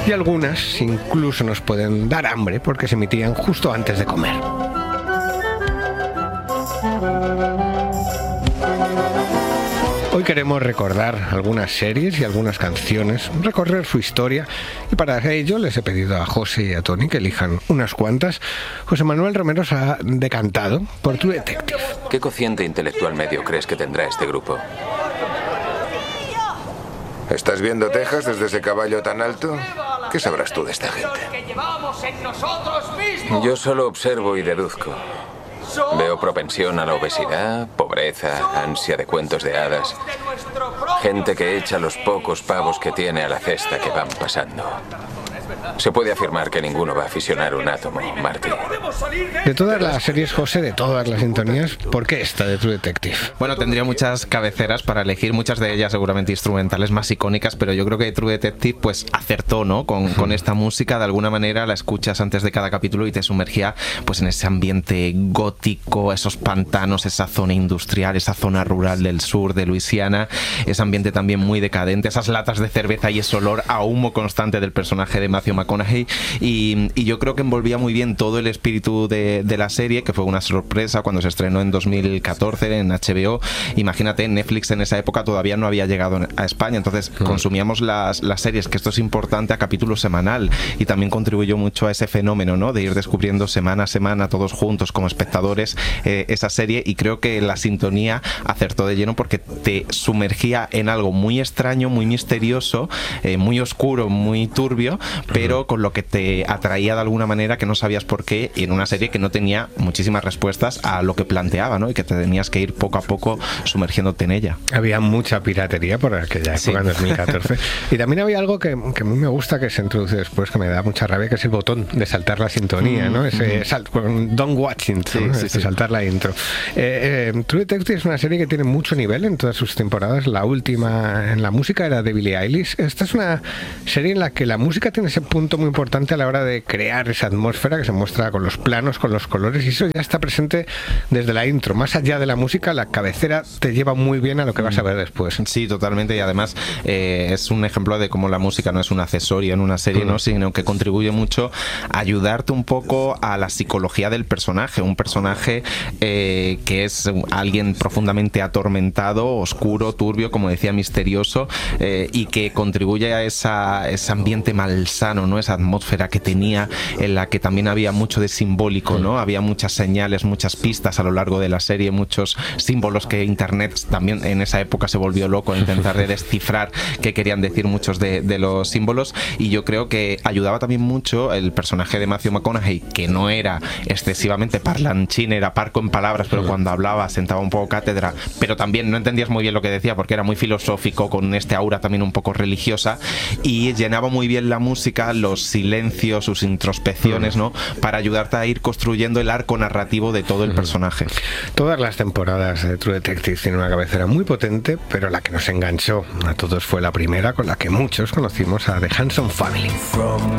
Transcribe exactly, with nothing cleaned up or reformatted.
y algunas incluso nos pueden dar hambre porque se emitían justo antes de comer. Hoy queremos recordar algunas series y algunas canciones, recorrer su historia, y para ello les he pedido a José y a Tony que elijan unas cuantas. José Manuel Romero se ha decantado por True Detective. ¿Qué cociente intelectual medio crees que tendrá este grupo? ¿Estás viendo Texas desde ese caballo tan alto? ¿Qué sabrás tú de esta gente? Yo solo observo y deduzco. Veo propensión a la obesidad, pobreza, ansia de cuentos de hadas. Gente que echa los pocos pavos que tiene a la cesta que van pasando. Se puede afirmar que ninguno va a fisionar un átomo, Marty. De todas las series, José, de todas las sintonías, ¿por qué esta de True Detective? Bueno, tendría muchas cabeceras para elegir, muchas de ellas seguramente instrumentales más icónicas, pero yo creo que True Detective pues acertó, ¿no? Con, con esta música, de alguna manera la escuchas antes de cada capítulo y te sumergía pues en ese ambiente gótico, esos pantanos, esa zona industrial, esa zona rural del sur de Luisiana, ese ambiente también muy decadente, esas latas de cerveza y ese olor a humo constante del personaje de Matthew McConaughey, y, y yo creo que envolvía muy bien todo el espíritu de, de la serie, que fue una sorpresa cuando se estrenó en dos mil catorce en H B O. Imagínate, Netflix en esa época todavía no había llegado a España, entonces mm. consumíamos las, las series, que esto es importante, a capítulo semanal, y también contribuyó mucho a ese fenómeno, ¿no? De ir descubriendo semana a semana todos juntos como espectadores eh, esa serie, y creo que la sintonía acertó de lleno porque te sumergía en algo muy extraño, muy misterioso, eh, muy oscuro, muy turbio, pero con lo que te atraía de alguna manera, que no sabías por qué, y en una serie que no tenía muchísimas respuestas a lo que planteaba, ¿no? Y que te tenías que ir poco a poco sumergiéndote en ella. Había mucha piratería por aquella época, sí. En dos mil catorce. Y también había algo que, que a mí me gusta, que se introduce después, que me da mucha rabia, que es el botón de saltar la sintonía, ¿no? Ese sal, don't watch it, sí, ¿no? Sí, sí. Saltar la intro. Eh, eh, True Detective es una serie que tiene mucho nivel en todas sus temporadas. La última en la música era de Billie Eilish. Esta es una serie en la que la música tiene ese punto muy importante a la hora de crear esa atmósfera que se muestra con los planos, con los colores, y eso ya está presente desde la intro. Más allá de la música, la cabecera te lleva muy bien a lo que vas a ver después. Sí, totalmente, y además eh, es un ejemplo de cómo la música no es un accesorio en una serie, mm. ¿no? Sino que contribuye mucho a ayudarte un poco a la psicología del personaje, un personaje eh, que es alguien profundamente atormentado, oscuro, turbio, como decía, misterioso, eh, y que contribuye a esa, ese ambiente malsano, ¿no? Esa atmósfera que tenía, en la que también había mucho de simbólico, ¿no? Había muchas señales, muchas pistas a lo largo de la serie, muchos símbolos que Internet también en esa época se volvió loco a intentar de descifrar qué querían decir muchos de, de los símbolos, y yo creo que ayudaba también mucho el personaje de Matthew McConaughey, que no era excesivamente parlanchín, era parco en palabras, pero cuando hablaba sentaba un poco cátedra, pero también no entendías muy bien lo que decía porque era muy filosófico, con este aura también un poco religiosa, y llenaba muy bien la música, los silencios, sus introspecciones, ¿no? Para ayudarte a ir construyendo el arco narrativo de todo el personaje. Todas las temporadas de True Detective tienen una cabecera muy potente, pero la que nos enganchó a todos fue la primera, con la que muchos conocimos a The Hanson Family. From